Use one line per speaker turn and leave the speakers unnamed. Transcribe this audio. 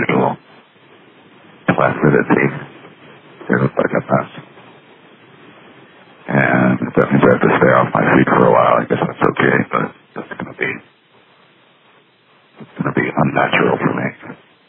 usual placidity. It looks like a mess. And if that means I have to stay off my feet for a while, I guess that's okay, but